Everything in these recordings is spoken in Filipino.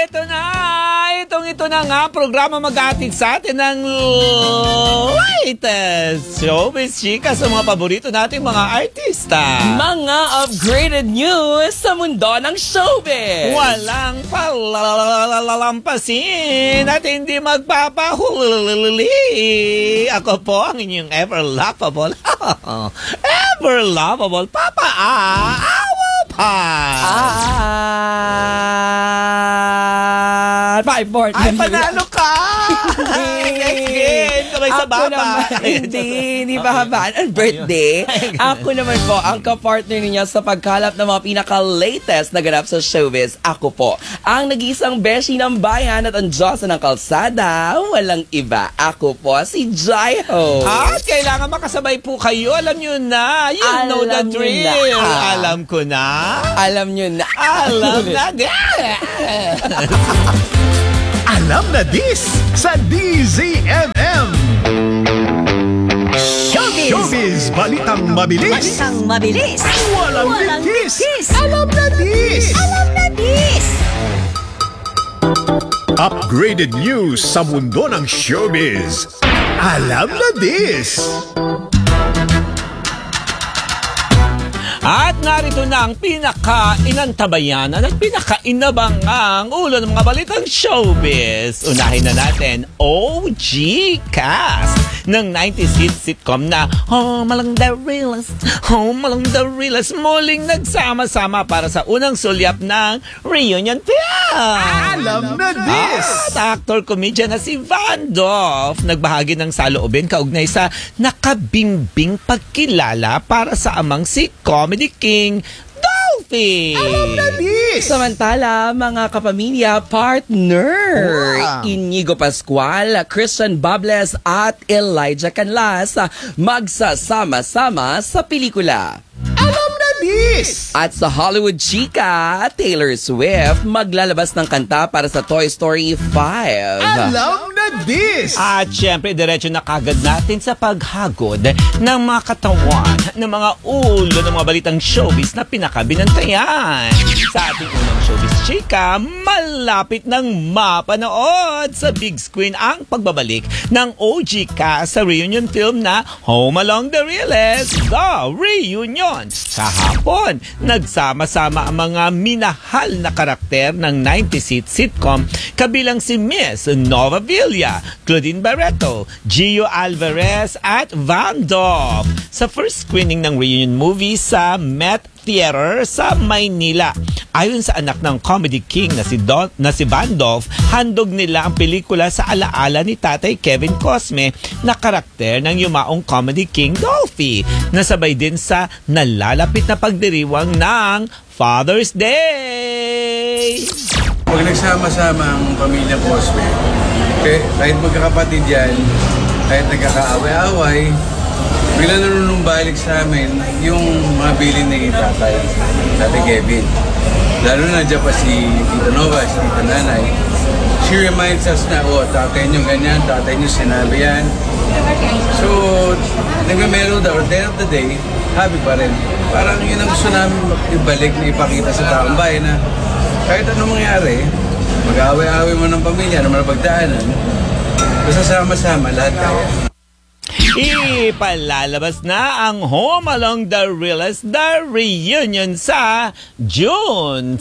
Ito na nga, programa mag-aatid sa atin ng latest showbiz chika sa mga paborito nating mga artista. Mga upgraded news sa mundo ng showbiz. Walang palalampasin at hindi magpapahuli. Ako po ang inyong ever-laughable, Papa Awa pa. Ay, panalo ka! Kamay sa baba. Hindi ba habaan? Ang birthday. Ako naman po, ang kapartner niya sa pagkalap ng mga pinaka-latest na ganap sa showbiz. Ako po, ang nag-iisang beshi ng bayan at ang Diyosa ng kalsada. Walang iba. Ako po, si Jaiho. At kailangan makasabay po kayo. Alam nyo na. You know the drill. Alam ko na. Alam nyo na. Alam na. Alam na this sa DZMM. Showbiz, balitang mabilis. Walang litis. Alam na this. Upgraded news sa mundo ng showbiz. Alam na this. At narito na ang pinaka-inantabayanan at pinaka-inabangang ulo ng mga balitang showbiz. Unahin na natin, OG cast ng 90s hit sitcom na Home Along the Realest, muling nagsama-sama para sa unang sulyap ng reunion film. Alam na this. At actor-comedian na si Van Doff nagbahagi ng saloobin kaugnay sa nakabimbing pagkilala para sa amang si Comedy King Dolphy. Alam na this. Samantala, mga kapamilya, partner, Inigo Pascual, Christian Bables at Elijah Canlas magsasama-sama sa pelikula. Alam na this. At sa Hollywood chika, Taylor Swift maglalabas ng kanta para sa Toy Story 5. Alam na this. At syempre, diretso na kagad natin sa paghagod ng mga katawan ng mga ulo ng mga balitang showbiz na pinakabinantayan. Sa ating unang showbiz chika, malapit ng mapanood sa big screen ang pagbabalik ng OG cast sa reunion film na Home Along the Realest, The Reunion. Kahapon, nagsama-sama ang mga minahal na karakter ng 90s hit sitcom kabilang si Miss Nova Villa, Claudine Barreto, Gio Alvarez at Van Doff sa first screening ng reunion movie sa Met Theater sa Maynila. Ayon sa anak ng Comedy King na si Van Doff, handog nila ang pelikula sa alaala ni Tatay Kevin Cosme na karakter ng yumaong Comedy King Dolphy, nasabay din sa nalalapit na pagdiriwang ng Father's Day. Pag nagsama-sama ang pamilya Cosme, kahit magkakapatid yan, kahit nagkakaaway-away, bigla nanunumbalik sa amin yung mga bilin ni Tatay Kevin. Lalo na dyan pa si Tita Nova, si Tita Nanay. She reminds us na, tatay nyo ganyan, tatay nyo sinabi yan. So, nagmamelo daw, at the end of the day, happy pa rin. Parang yun ang gusto namin ibalik na ipakita sa taong bayan na kahit anong mangyari, mag-away-away mo ng pamilya, naman ang pagdaanan, basta sama-sama, lahat kaya. Ipalalabas na ang Home Along the Realest, The Reunion sa June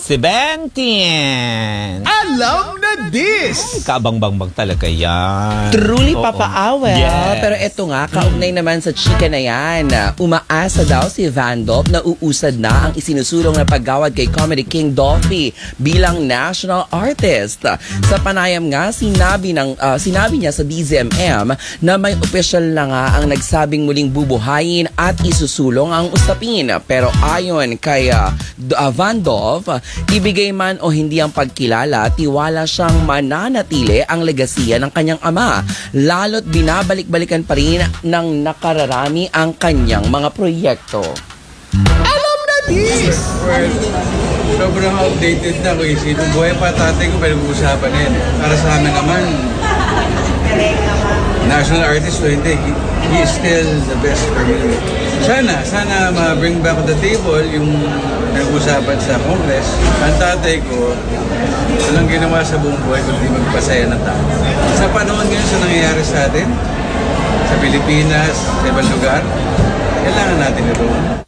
17. Alam na this. Kabang-bang-bang talaga yan. Truly, Oo. Papa Awel. Yes. Pero eto nga, kaugnay naman sa chika na yan. Umaasa daw si Van Doff na uusad na ang isinusulong na paggawad kay Comedy King Dolphy bilang national artist. Sa panayam nga, sinabi niya sa DZMM na may official na nga ang nagsabing muling bubuhayin at isusulong ang usapin. Pero ayon kay Van Doff, ibigay man o hindi ang pagkilala, tiwala siyang mananatili ang legasiya ng kanyang ama. Lalo't binabalik-balikan pa rin ng nakararami ang kanyang mga proyekto. Alam na this. Well, sobrang outdated na ko. Sinong buhay pa tatay ko, pero usapan yan. Para sa amin naman, national artist o hindi, he is still the best for me. Sana ma-bring back to the table yung nag-usapan sa Congress. Ang tatay ko, walang ginawa sa buong buhay kundi magpasaya ng tao. Sa panahon ngayon sa nangyayari sa atin, sa Pilipinas, sa ibang lugar, kailangan natin ito.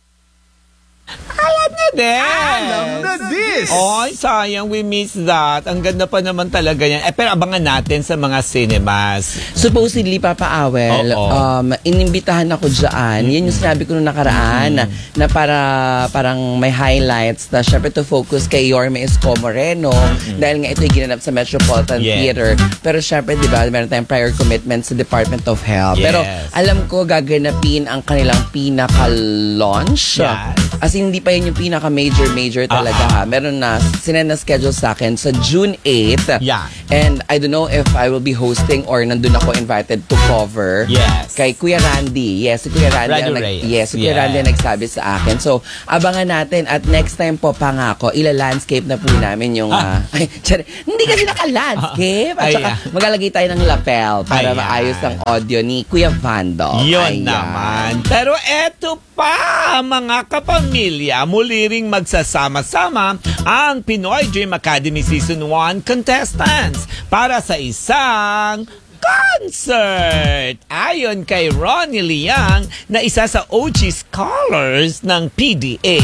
Alam na this! Oy, sayang, we miss that. Ang ganda pa naman talaga yan. Pero abangan natin sa mga cinemas. Supposedly, Papa Awel, inimbitahan ako dyan. Yan yung sinabi ko nung nakaraan na parang may highlights na syempre to focus kay Yorme Isko Moreno dahil nga ito'y ginanap sa Metropolitan Theater. Pero syempre, di ba, meron tayong prior commitment sa Department of Health. Yes. Pero alam ko gaganapin ang kanilang pinaka-launch. Yes. As in, hindi pa yun yung pinaka-major talaga ha. Meron na, sinena-schedule sa akin sa June 8. Yeah. And I don't know if I will be hosting or nandun ako invited to cover. Yes. Kay Kuya Randy. Yes, si Kuya Randy Randy ang Reyes. si Kuya Randy ang nagsabi sa akin. So, abangan natin at next time po pangako, ila-landscape na po namin yung hindi kasi naka-landscape. At saka maglalagay tayo ng lapel para maayos ang audio ni Kuya Vando. Yun naman. Pero eto pa, mga kapamilya, muli ring magsasama-sama ang Pinoy Dream Academy Season 1 contestants para sa isang concert! Ayon kay Ronnie Liang na isa sa OG scholars ng PDA,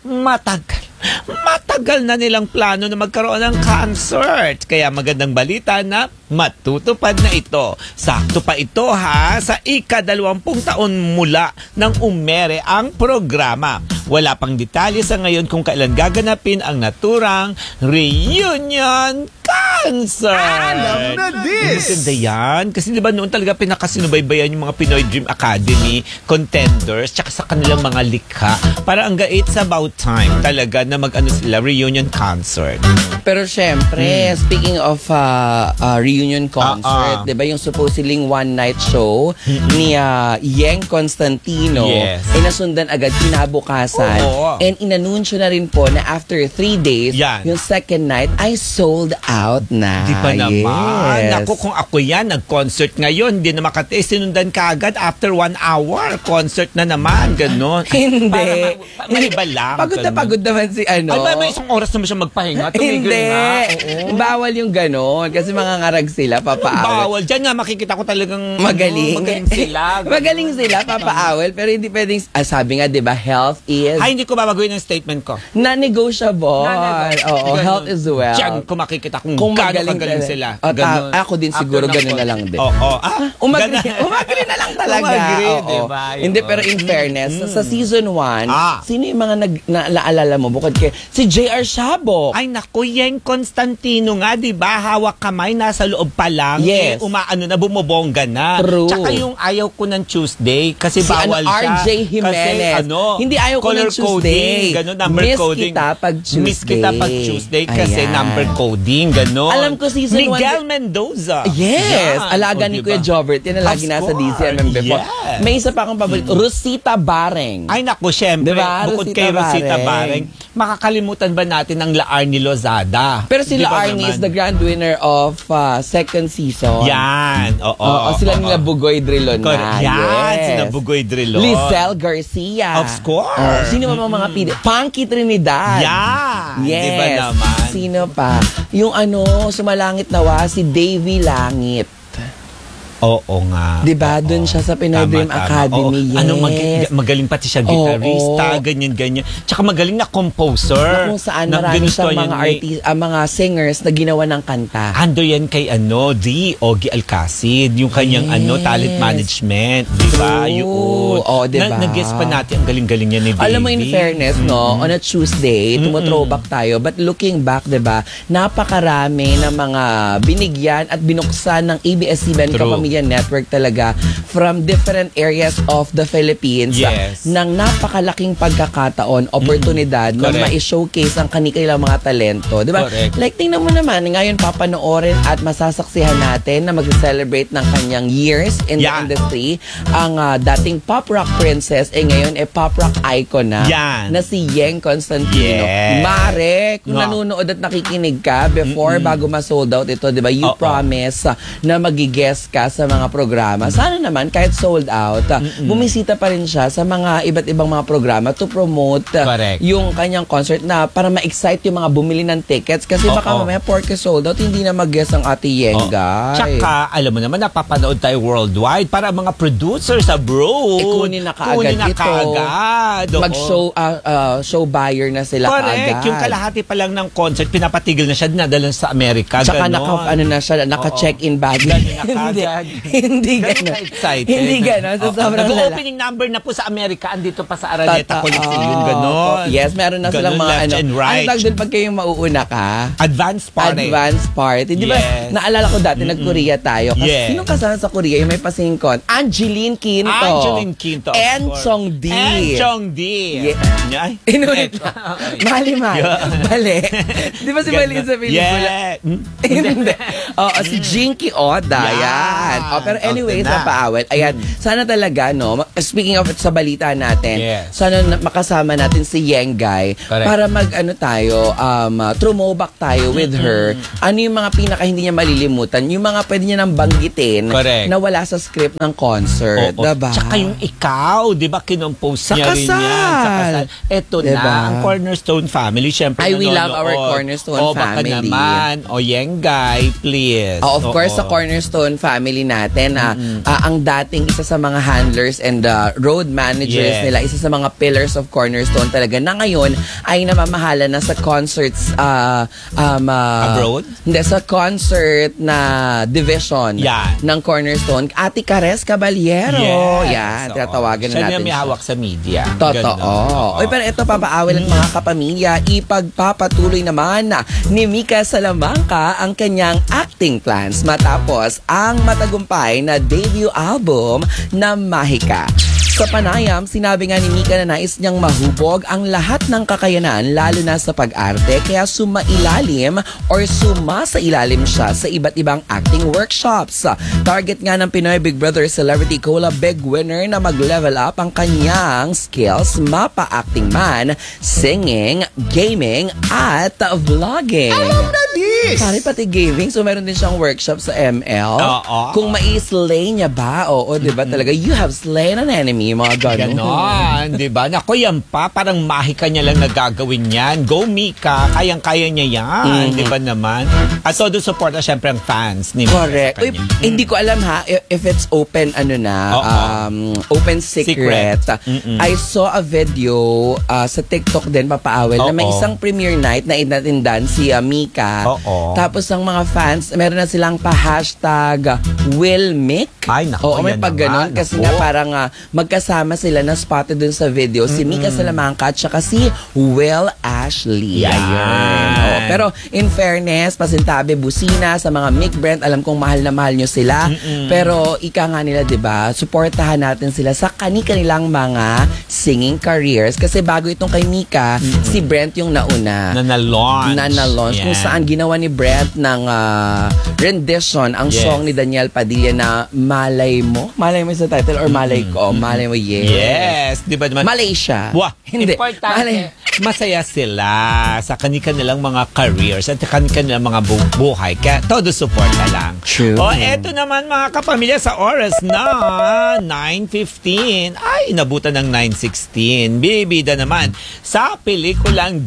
matagal na nilang plano na magkaroon ng concert. Kaya magandang balita na matutupad na ito. Sakto pa ito sa ika-20 taon mula nang umere ang programa. Wala pang detalye sa ngayon kung kailan gaganapin ang naturang reunion concert. Alam na this! Maganda yan. Kasi di ba noon talaga pinakasinubaybayan yung mga Pinoy Dream Academy contenders tsaka sa kanilang mga likha. Para hanggang it's about time talaga na mag-ano sila, reunion concert. Pero syempre, speaking of reunion concert, di ba yung supposedly one-night show ni Yeng Constantino, ay nasundan agad kinabukasan. And inanunsyo na rin po na after 3 days, yung second night ay sold out na. Di ba naman? Yes. Naku, kung ako yan, nag-concert ngayon, hindi na makatiis, sinundan ka agad after 1 hour, concert na naman, gano'n. Hindi. May iba lang. Pagod naman si ano. Ay, may isang oras naman siya magpahinga. Tumigil Hindi. na. Bawal yung gano'n. Kasi mga ngarag sila, papaawel. Bawal. Diyan nga makikita ko talagang magaling. Magaling sila. Magaling sila, papaawel. Pero hindi pwedeng, sabi nga, di ba, health is... Ay, hindi ko babaguhin ang statement ko. Non-negotiable. Oo, Ganun. health is well. Diyan ko makikita kung gaano kagaling sila. Ako din siguro ganun na lang din. Umagri na lang talaga. Diba? Hindi, pero in fairness, sa season 1, sino yung mga naalala mo bukod kay si JR Shabok? Ay naku, Yeng Constantino nga, di ba? Hawak kamay, nasa loob pa lang. Yes. Umaano na, bumobongga na. True. Tsaka yung ayaw ko ng Tuesday, kasi Si bawal siya. RJ Jimenez. Kasi hindi ayaw ko ng Tuesday. Ganun, number Miss coding. Kita pag Tuesday. Miss kita pag Tuesday kasi number coding, gano'n. Alam ko season 1. Miguel Mendoza. Yes. Yan. Alaga ni Kuya Jobert. Yan na lagi nasa DCMM before. Yes. May isa pa akong paborito. Rosita Bareng. Ay naku, syempre, diba? bukod kay Rosita Bareng, makakalimutan ba natin ang Laarni Lozada? Pero si Diba Laarni is the grand winner of second season. Yan. Sila nila Bugoy Drilon na. Yan, Yes. sila Bugoy Drilon. Lizelle Garcia. Of course. Sino ba mga pili? Punky Trinidad. Yan. Yes. Diba naman? Sino pa? Yung sumalangit nawa, si Davy Langit. Oo nga. Diba? Doon siya sa Pinoy Dream Academy. Oo. Yes. Magaling pati siya gitarista, ganyan-ganyan. Tsaka magaling na composer. Na kung saan marami siyang mga mga singers na ginawa ng kanta. Ando yan kay Ogie Alcacid, yung kanyang talent management, di ba? Yun. Diba? Nag-guess pa natin, ang galing-galing niya ni Davey. Alam mo, in fairness, on a Tuesday, tumo-throwback tayo, but looking back, diba, napakarami ng mga binigyan at binuksan ng ABS-CBN Kapamilya Network talaga from different areas of the Philippines ng napakalaking pagkakataon, oportunidad na ma-showcase ang kanilang mga talento. Diba? Like, tingnan mo naman, ngayon papanoorin at masasaksihan natin na mag-celebrate ng kanyang years in the industry. Ang dating pop rock princess, ngayon pop rock icon na si Yeng Constantino. Mare, kung nanonood at nakikinig ka bago ma-sold out ito, diba? You promise na magi-guest ka sa mga programa. Sana naman, kahit sold out, bumisita pa rin siya sa mga iba't ibang mga programa to promote Correct. yung kanyang concert na para ma-excite yung mga bumili ng tickets. Kasi baka mamaya porke sold out, hindi na mag-guess ang Ate Yenga. Tsaka, alam mo naman, napapanood tayo worldwide para mga producers abroad. Kunin na kaagad ito. Oo. Mag-show show buyer na sila Correct. kaagad. Yung kalahati pa lang ng concert, pinapatigil na siya, dinadala sa Amerika. Tsaka ganon. naka-check-in baggage. hindi, hindi ganon. Excited. Hindi ganon. So, sobrang lala. Nag-opening number na po sa Amerika, andito pa sa Araneta Totoo. Coliseum. Ganon. Yes, meron na silang Ganon, mga left and right. Ano tawag doon pag kayong mauuna ka? Advance party. Advance party. Di ba, Yes. naalala ko dati, nag-Korea tayo. Kasi Yes. sinong kasama sa Korea yung may pasingkon? Angeline Quinto. Angeline Quinto. of And course. Chong D. And Chong D. Yeah. Ay. Inulit na. Mali-mali. Yeah. Mali. Di ba si Mali sa pelikula? Yeah. Hindi. Oo, si Jinky Oda. Yan. Yan. Oh, pero anyway, Okay sa na. paawat. Ayan. Sana talaga, no? Speaking of sa balita natin, Yes. sana makasama natin si Yenggay Correct. para tayo, throwback tayo with her. Ano yung mga pinaka hindi niya malilimutan? Yung mga pwede niya nang banggitin Correct. na wala sa script ng concert. Oo. Diba? Tsaka yung ikaw, di ba, kinompose Sa niya rin kasal. yan. Sa kasal. Eto Diba? na, ang Cornerstone family. Siyempre, Ay, we love nanonood. our Cornerstone Baka family. naman. O, Yenggay, please. Of course, Oo. sa Cornerstone family natin, ang dating isa sa mga handlers and road managers Yes. nila, isa sa mga pillars of Cornerstone talaga, na ngayon ay namamahala na sa concerts Abroad? Hindi, sa concert na division Yan. ng Cornerstone. Ate Cares Caballero. Yes. Yan, Oo. tinatawagan na Siya natin may siya. hawak sa media. Totoo. Ganon. Oy, pero ito papaawal at mga kapamilya, ipagpapatuloy naman ni Mika Salamanca ang kanyang acting plans matapos ang matagumpay na debut album na Mahika. Sa panayam, sinabi nga ni Mika na nais niyang mahubog ang lahat ng kakayanan lalo na sa pag-arte kaya sumailalim or sumasailalim siya sa iba't ibang acting workshops. Target nga ng Pinoy Big Brother Celebrity Cola Big Winner na mag-level up ang kanyang skills mapa-acting man, singing, gaming, at vlogging. Pare pati gaming, so meron din siyang workshop sa ML. Oo. Kung mai-slay niya ba, oo, di ba talaga, you have slain an enemy, mga ganun. Ganon, di ba? Naku, yan pa. Parang Mahika niya lang nagagawin yan. Go, Mika. Kayang-kaya niya yan. Di ba naman? At todo support na syempre ang fans ni Mika. Correct. sa Uy, kanya. hindi ko alam ha if it's open open secret. I saw a video sa TikTok din papaawel na may Oo. isang premiere night na inatindan si Mika. Oo. Tapos ang mga fans, meron na silang pa-hashtag #WillMick. Ay, naku, Oo, may yan pag ganon. naman. Kasi Naku. nga parang magkasama sila na spotted dun sa video. Si Mika Salamanca at saka si Will Ashley. Yan. Ayan. Oo. Pero in fairness, pasintabi, busina sa mga Mick Brent. Alam kong mahal na mahal nyo sila. Pero ika nga nila, di ba? Suportahan natin sila sa kanilang mga singing careers. Kasi bago itong kay Mika, si Brent yung nauna. Na-launch. Kung Yan. saan ginawa ni Brent ng rendition ang Yes. song ni Daniel Padilla na Malay Mo. Malay mo sa title or Malay Ko? Malay Mo, Yes. Di ba naman? Malaysia. Wah, Hindi. importante. Masaya sila sa kanilang mga careers at kanilang mga buhay. Kaya todo support na lang. True. O eto naman mga kapamilya sa oras na 9:15. Ay, inabutan ng 9:16. Bibida naman sa pelikulang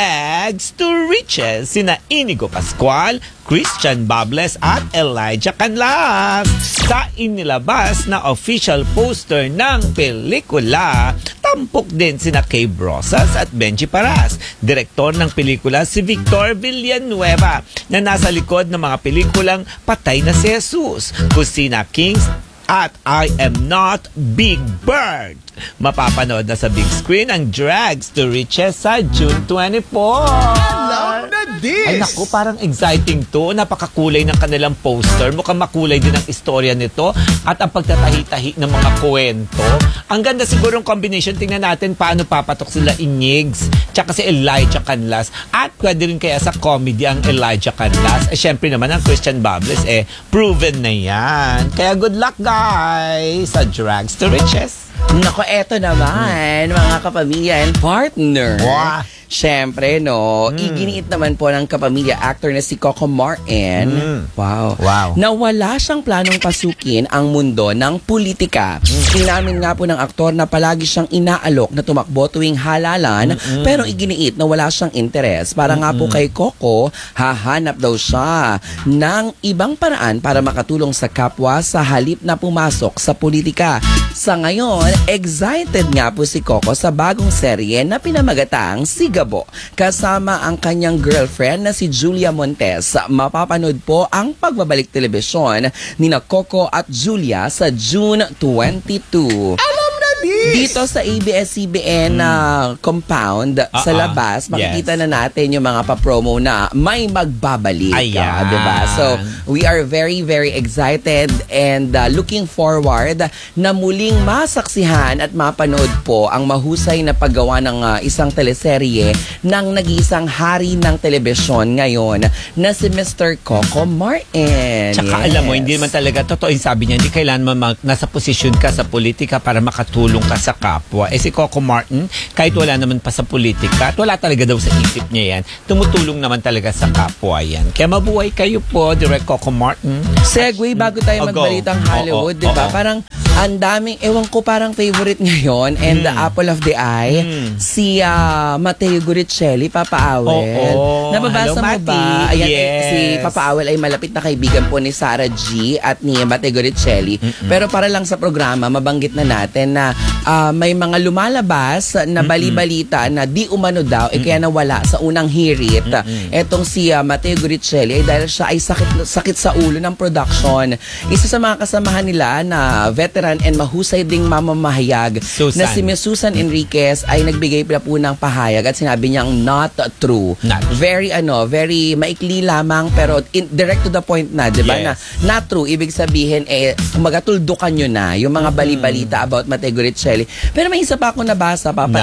Drags to Riches sina Inigo Pascual, Christian Bables at Elijah Canlas. Sa inilabas na official poster ng pelikula, tampok din sina Kay Brosas at Benji Paras. Direktor ng pelikula si Victor Villanueva na nasa likod ng mga pelikulang Patay na si Jesus, Kusina Kings at I Am Not Big Bird. Mapapanood na sa big screen ang Drags to Riches sa June 24. Love na this! Ay naku, parang exciting to. Napakakulay ng kanilang poster. Mukhang makulay din ang istorya nito at ang pagtatahi-tahi ng mga kwento. Ang ganda siguro ng combination. Tingnan natin paano papatok sila Inigs tsaka si Elijah Canlas. At pwede rin kaya sa comedy ang Elijah Canlas. Syempre naman ang Christian Bables, proven na yan. Kaya good luck guys sa Drags to Riches. Nako, eto naman, mga kapamilya and partner. Wah. Syempre, no, iginiit naman po ng kapamilya actor na si Coco Martin. Wow. Na wala siyang planong pasukin ang mundo ng politika. Inamin nga po ng aktor na palagi siyang inaalok na tumakbo tuwing halalan, pero iginiit na wala siyang interes. Para nga po kay Coco, hahanap daw siya ng ibang paraan para makatulong sa kapwa sa halip na pumasok sa politika. Sa ngayon, excited nga po si Coco sa bagong serye na pinamagatang Si Gabo. Kasama ang kanyang girlfriend na si Julia Montes. Mapapanood po ang pagbabalik telebisyon ni na Coco at Julia sa June 22. Dito sa ABS-CBN compound sa labas, makikita na natin yung mga pa-promo na may magbabalik. Diba? So, we are very, very excited and looking forward na muling masaksihan at mapanood po ang mahusay na paggawa ng isang teleserye ng nag-iisang hari ng telebisyon ngayon na si Mr. Coco Martin. Tsaka alam mo, hindi naman talaga, totoo yung sabi niya, hindi kailangan nasa posisyon ka sa politika para makatulong ka sa kapwa. Si Coco Martin, kahit wala naman pa sa politika at wala talaga daw sa isip niya yan, tumutulong naman talaga sa kapwa yan. Kaya mabuhay kayo po, Direk Coco Martin. Segue, bago tayo magbalitang Hollywood, diba? Parang ang daming, ewan ko, parang favorite ngayon and the apple of the eye, si Matteo Guricelli, Papa Awel. Nababasa mo ba? Ayan, si Papa Awel ay malapit na kaibigan po ni Sarah G at ni Matteo Guricelli. Pero para lang sa programa, mabanggit na natin na may mga lumalabas na bali-balita na di umano daw kaya nawala sa unang hirit. Etong si Matteo Guricelli ay dahil siya ay sakit sa ulo ng production. Isa sa mga kasamahan nila na veteran and mahusay ding mamamahayag na si Miss Susan Enriquez ay nagbigay pala po ng pahayag at sinabi niyang not true. Very maikli lamang pero direct to the point na, 'di ba? Na not true, ibig sabihin magatuldukan niyo na yung mga bali-balita about Matteo Guricelli. Pero may isa pa ako nabasa, Papa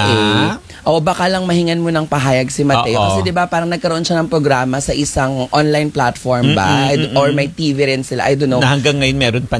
O baka lang mahingan mo ng pahayag si Matteo. Kasi 'di ba parang nagkaroon siya ng programa sa isang online platform ba? Or may TV rin sila. I don't know. Na hanggang ngayon meron pa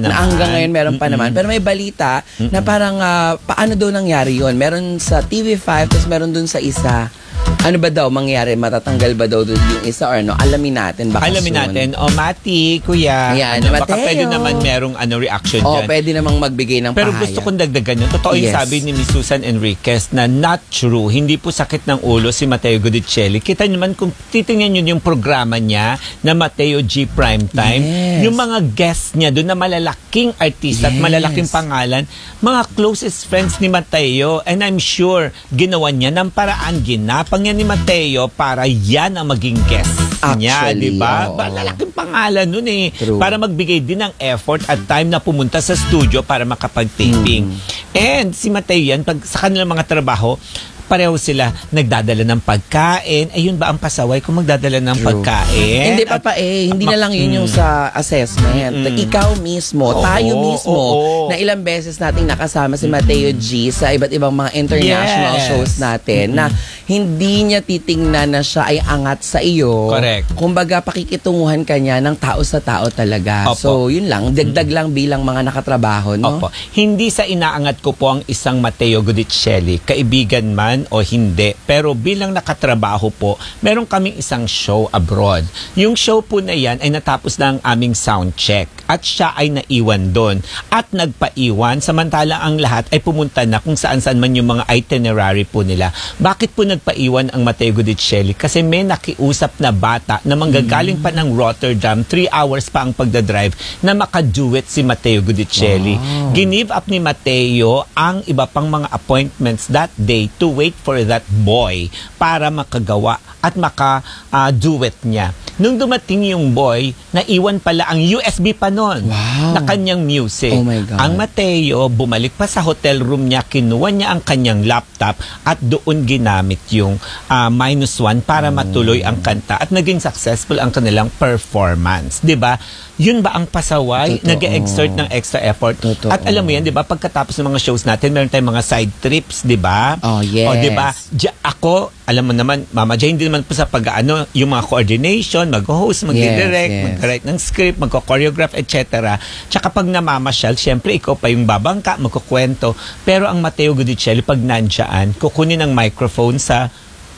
naman. Pero may balita na parang paano daw nangyari yon? Meron sa TV5 tapos meron dun sa isa. Ano ba daw mangyari? Matatanggal ba daw yung isa or ano? Alamin natin baka Alamin soon. natin. Mati, kuya. Ayan, baka pwede naman merong reaction dyan. Pwede namang magbigay ng Pero pahayag. gusto kong dagdagan yun. Totoo yung sabi ni Miss Susan Enriquez na not true. Hindi po sakit ng ulo si Matteo Guricelli. Kita naman kung titingnan yun yung programa niya na Matteo G Primetime. Yung mga guests niya doon na malalaking artista at malalaking pangalan, mga closest friends ni Matteo. And I'm sure ginawa niya ng paraan, ginapang niya ni Matteo para yan ang maging guest niya, di ba? Malalaking pangalan nun para magbigay din ng effort at time na pumunta sa studio para makapag-taping. And si Matteo yan, pag sa kanilang mga trabaho, pareho sila nagdadala ng pagkain. Ayun ba ang pasaway kung magdadala ng pagkain? Hindi hindi na lang yun yung sa assessment. Ikaw mismo, tayo mismo, na ilang beses nating nakasama si Matteo G sa iba't ibang mga international shows natin na hindi niya titingnan na siya ay angat sa iyo. Correct. Kumbaga, pakikitunguhan ka niya ng tao sa tao talaga. So, yun lang. Dagdag lang bilang mga nakatrabaho, no? Hindi sa inaangat ko po ang isang Matteo Guricelli, kaibigan man o hindi. Pero bilang nakatrabaho po, meron kaming isang show abroad. Yung show po na yan ay natapos na ang aming sound check. At siya ay naiwan doon. At nagpaiwan, samantala ang lahat ay pumunta na kung saan-saan man yung mga itinerary po nila. Bakit po nagpaiwan ang Matteo Guricelli? Kasi may nakiusap na bata na manggagaling pa ng Rotterdam, 3 hours pa ang pagdadrive na makaduet si Matteo Guricelli. Give up ni Matteo ang iba pang mga appointments that day to wait for that boy para makagawa at maka-duet niya. Nung dumating yung boy, naiwan pala ang USB pa nun na kanyang music. Oh my God. Ang Matteo, bumalik pa sa hotel room niya, kinuha niya ang kanyang laptop at doon ginamit yung -1 para matuloy ang kanta at naging successful ang kanilang performance. 'Di ba? Yun ba ang pasaway? Nag-exert ng extra effort. At alam mo yan, 'di ba? Pagkatapos ng mga shows natin, meron tayong mga side trips, 'di ba? Oh, yes. O 'di ba? Ako, alam mo naman, Mama Jane, hindi naman po sa yung mga coordination, mag-host, mag-direct, mag-write ng script, mag-choreograph, etc. Tsaka pag namamasyal, syempre ikaw pa yung babangka, magkukwento. Pero ang Matteo Guricelli, pag nandiyan, kukunin ang microphone sa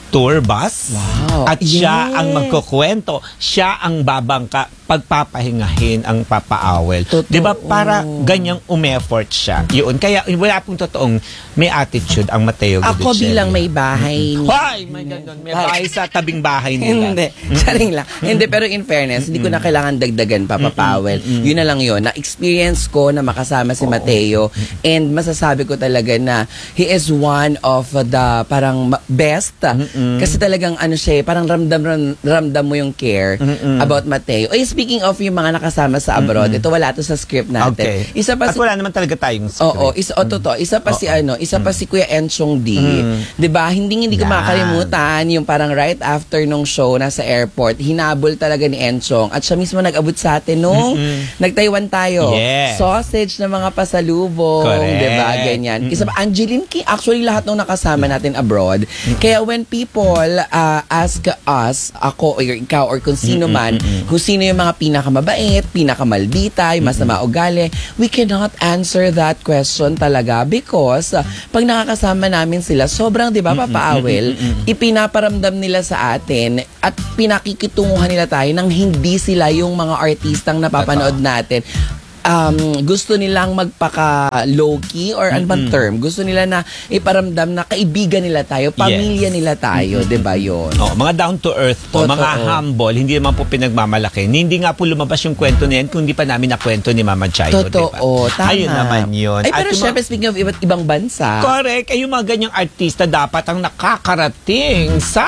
tour bus. Wow. At siya Yes. ang magkukwento. Siya ang babangka, pagpapahingahin ang papaawel. Totoo. 'Di ba? Para ganyang umeffort siya. Yun. Kaya wala pong totoong may attitude ang Mateo Ako Gutierrez. bilang may bahay ni... Hoy! May ganun. May bahay sa tabing bahay nila. Hindi. Charing lang. Hindi, pero in fairness, hindi ko na kailangan dagdagan, Papa Powell. Yun na lang yun. Na-experience ko na makasama si Mateo and masasabi ko talaga na he is one of the parang best. Kasi talagang ano siya, parang ramdam mo yung care about Mateo. Ay, speaking of yung mga nakasama sa abroad, ito wala to sa script natin. Okay. Isa pa At wala naman talaga tayong script. Oo, totoo. Isa pa si Kuya Enchong D. 'Di ba? Hindi ko Yan. makakalimutan yung parang right after nung show nasa airport, hinabol talaga ni Enchong at siya mismo nag-abot sa atin nung nag-Taiwan tayo. Yes. Sausage na mga pasalubong, Correct. 'di ba? Ganyan. Isa pa Angeline King, actually lahat nung nakasama natin abroad. Kaya when people ask us, ako or ikaw or kung sino man, kung sino yung mga pinakamabait, pinakamaldita, yung masama ugali, we cannot answer that question talaga because pag nakakasama namin sila, sobrang, di ba, papaawel, ipinaparamdam nila sa atin at pinakikitunguhan nila tayo nang hindi sila yung mga artistang napapanood natin. Gusto nilang magpaka low-key or ano bang term? Gusto nila na iparamdam na kaibigan nila tayo, pamilya nila tayo, di ba yun? Oh, mga down to earth po, Totoo. mga humble, hindi naman po pinagmamalaki. Hindi nga po lumabas yung kwento na yan kung hindi pa namin nakwento ni Mama Chayo, Totoo, diba? tama. Ayun naman yun. Ay, pero At yung syempre, speaking of iba't ibang bansa, correct. Ay, yung mga ganyang artista dapat ang nakakarating sa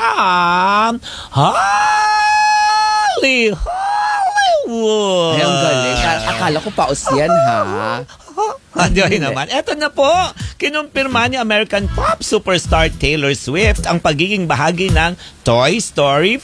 Hollywood. ay, ang galing. Akala ko paus yan, ha? Hindi naman. Eto na po, kinumpirma ni American pop superstar Taylor Swift ang pagiging bahagi ng Toy Story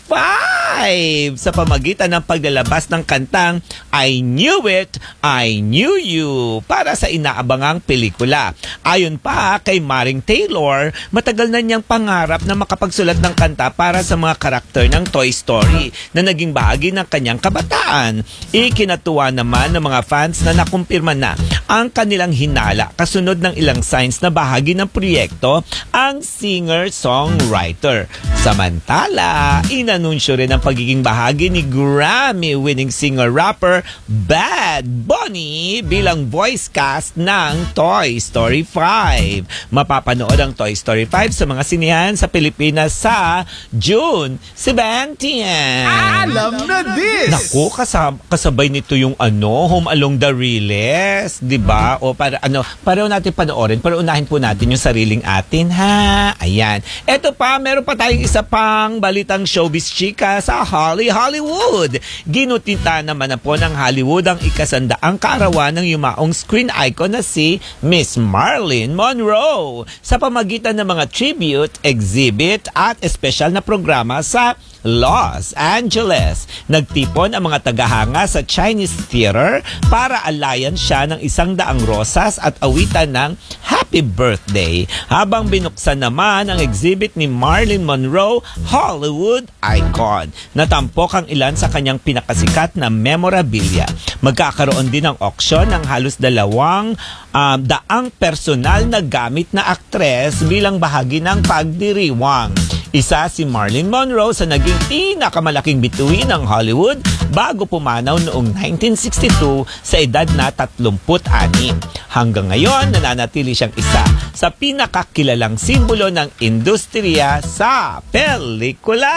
5 sa pamagitan ng paglalabas ng kantang I Knew It, I Knew You para sa inaabangang pelikula. Ayon pa kay Maring Taylor, matagal na niyang pangarap na makapagsulat ng kanta para sa mga karakter ng Toy Story na naging bahagi ng kanyang kabataan. Ikinatuwa naman ng mga fans na nakumpirma na ang kanilang hinala kasunod ng ilang signs na bahagi ng proyekto ang singer-songwriter. Samantala, inanunsyo rin ang pagiging bahagi ni Grammy-winning singer-rapper Bad Bunny bilang voice cast ng Toy Story 5. Mapapanood ang Toy Story 5 sa mga sinihan sa Pilipinas sa June 17. Alam na this! Naku, kasabay nito yung Home Along the Riles, 'di ba? O para pareho natin panoorin, pero unahin po natin yung sariling atin, ha? Ayan. Eto pa, meron pa tayong isa pang balitang showbiz chika sa Hollywood. Ginutita naman na po ng Hollywood ang ikasandaang kaarawan ng yumaong screen icon na si Miss Marilyn Monroe sa pamagitan ng mga tribute, exhibit at espesyal na programa sa Los Angeles. Nagtipon ang mga tagahanga sa Chinese Theater para alayan siya ng 100 rosas at awitan ng Happy Birthday. Habang binuksan naman ang exhibit ni Marilyn Monroe, Hollywood Icon. Natampok ang ilan sa kanyang pinakasikat na memorabilia. Magkakaroon din ng auction ng halos 200 personal na gamit na aktres bilang bahagi ng pagdiriwang. Isa si Marilyn Monroe sa naging pinakamalaking bituin ng Hollywood bago pumanaw noong 1962 sa edad na 36. Hanggang ngayon, nananatili siyang isa sa pinakakilalang simbolo ng industriya sa pelikula.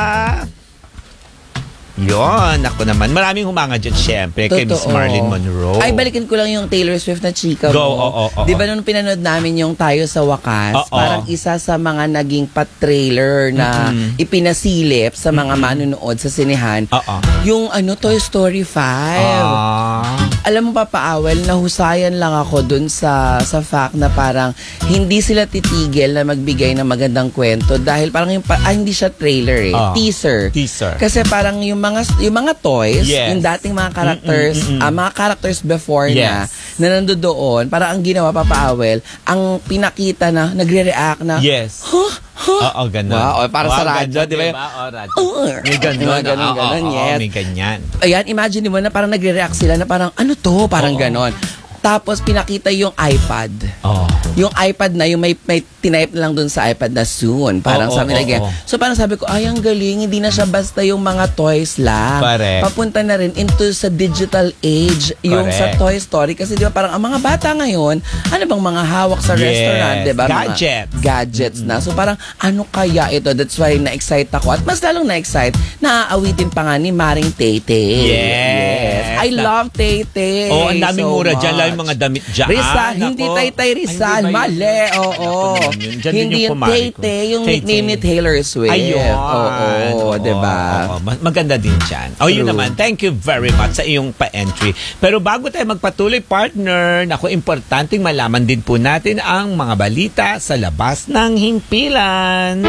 Yon, ako naman. Maraming humanga dyan, syempre, kay Miss Marilyn Monroe. Ay, balikan ko lang yung Taylor Swift na chika mo. Go, oo. Di ba nung pinanood namin yung Tayo sa Wakas, parang isa sa mga naging pat-trailer na ipinasilip sa mga manunood sa sinehan, yung Toy Story 5. Alam mo, Papaawel, nahusayan lang ako dun sa fact na parang hindi sila titigil na magbigay ng magandang kwento dahil parang hindi siya trailer teaser. Kasi parang yung mga toys, yung dating mga characters, mga characters before na nandoon, parang ang ginawa, Papaawel, ang pinakita na nagre-react na, Oo, ganun. Wow, para sa radyo, di ba? May ganun. Ganun, yes. May ganyan. Ayan, imagine mo na parang nagre-react sila na parang, ano to? Parang ganon. Tapos pinakita yung iPad. Oh. Yung iPad na, yung may tinype lang dun sa iPad na soon. Parang Oo, sabi na ganyan. oo. So parang sabi ko, ay, ang galing. Hindi na siya basta yung mga toys lang. Correct. Papunta na rin into sa digital age. Yung sa Correct. Toy Story. Kasi di ba parang ang mga bata ngayon, ano bang mga hawak sa Yes. restaurant? Di ba? Mga Gadgets. gadgets na. So parang, ano kaya ito? That's why na-excite ako. At mas lalong na-excite, naaawitin pa nga ni Maring Tay-Tay. Yes. I love Tay-Tay. Oh, ang daming so mura dyan. much. Lang yung mga damit dyan. Rizal, Nako. hindi Tay-Tay Rizal. Ay, hindi ba yun? Mali, oo. Naku naman yun. Dyan din Hindi yung yung kumari ko. Tay-Tay, yung Tay-Tay. nickname ni Taylor Swift. Ayun. Oo, diba? Oo. Maganda din dyan. O yun True. naman, thank you very much sa iyong pa-entry. Pero bago tayo magpatuloy, partner, naku, importanteng malaman din po natin ang mga balita sa labas ng himpilan.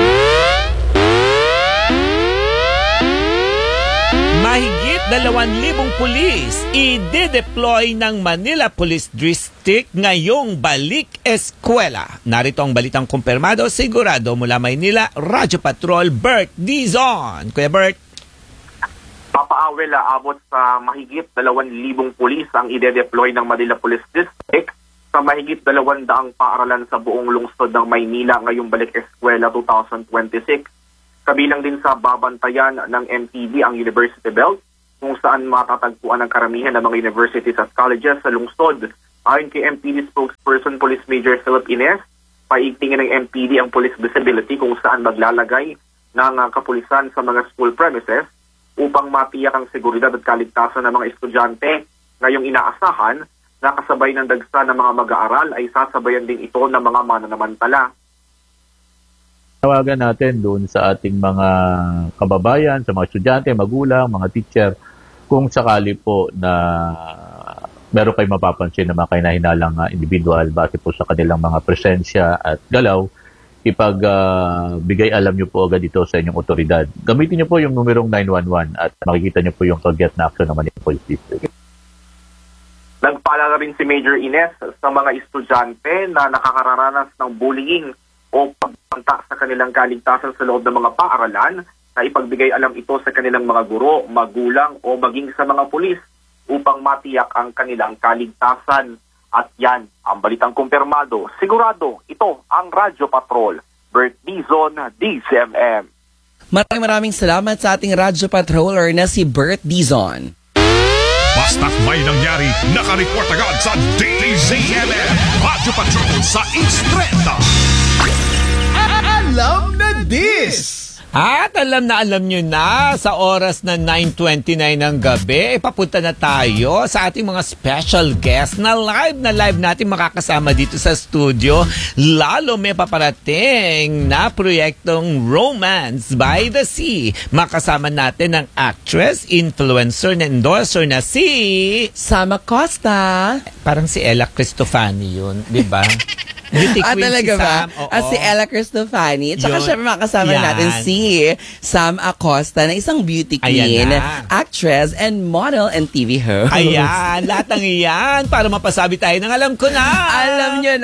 Mahigit 2,000 pulis i-deploy ng Manila Police District ngayong balik eskwela. Narito ang balitang kumpirmado, sigurado mula Maynila, Radyo Patrol, Bert Dizon. Kuya Bert. Papaawel aabot sa mahigit 2,000 pulis ang ide-deploy ng Manila Police District sa mahigit 200 paaralan sa buong lungsod ng Maynila ngayong balik eskwela 2026. Kabilang din sa babantayan ng MPD ang University Belt, kung saan matatagpuan ang karamihan ng mga universities at colleges sa lungsod. Ayon kay MPD spokesperson Police Major Philip Ines, paigtingin ng MPD ang police visibility kung saan maglalagay ng kapulisan sa mga school premises upang matiyak ang seguridad at kaligtasan ng mga estudyante. Ngayong inaasahan na kasabay ng dagsa ng mga mag-aaral ay sasabayan din ito ng mga mananamantala. Tawagan natin doon sa ating mga kababayan, sa mga estudyante, magulang, mga teacher, kung sakali po na meron kayong mapapansin na mga kahinahinalang individual base po sa kanilang mga presensya at galaw, ipagbigay alam nyo po agad ito sa inyong otoridad. Gamitin nyo po yung numerong 911 at makikita nyo po yung kagyat na action naman ng Police District. Nagpaalala rin si Major Ines sa mga estudyante na nakakararanas ng bullying o pagbanta sa kanilang kaligtasan sa loob ng mga paaralan na ipagbigay alam ito sa kanilang mga guro, magulang o maging sa mga pulis upang matiyak ang kanilang kaligtasan. At yan, ang balitang kumpirmado. Sigurado, ito ang Radyo Patrol. Bert Dizon, DZMM. Maraming salamat sa ating Radyo Patroller na si Bert Dizon. Basta't may nangyari, nakareport agad sa DZMM. Radyo Patrol sa Instreta. Alam na this! At alam nyo na, sa oras na 9:29 ng gabi, papunta na tayo sa ating mga special guest na live natin makakasama dito sa studio. Lalo may paparating na proyektong Romance by the Sea. Makasama natin ang actress, influencer, na endorser na si... Sam Acosta. Parang si Ella Cristofani yun, di ba? Beauty queen Talaga si ba? Sam. Oo. At si Ella Cristofani. Tsaka Yun. syempre makasama Yan. natin si Sam Acosta na isang beauty Ayan queen, na. actress, and model and TV host. Ayan, lahat ng iyan para mapasabi tayo ng alam ko na. Alam nyo